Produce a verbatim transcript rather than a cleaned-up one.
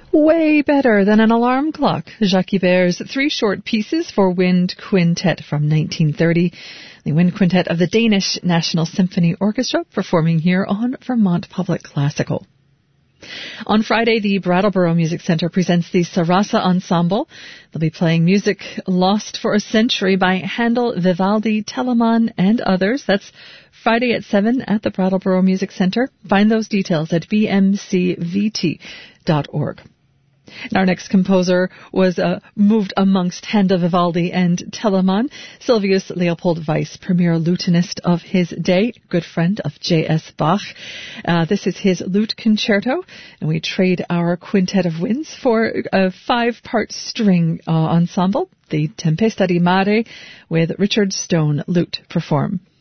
Way better than an alarm clock. Jacques Ibert's three short pieces for wind quintet from nineteen thirty. The wind quintet of the Danish National Symphony Orchestra performing here on Vermont Public Classical. On Friday, the Brattleboro Music Center presents the Sarasa Ensemble. They'll be playing music lost for a century by Handel, Vivaldi, Telemann, and others. That's Friday at seven at the Brattleboro Music Center. Find those details at b m c v t dot org. And our next composer was uh, moved amongst Handel, Vivaldi, and Telemann. Silvius Leopold Weiss, premier lutenist of his day, good friend of J S. Bach. Uh, this is his lute concerto, and we trade our quintet of winds for a five-part string uh, ensemble, the Tempesta di Mare, with Richard Stone lute perform.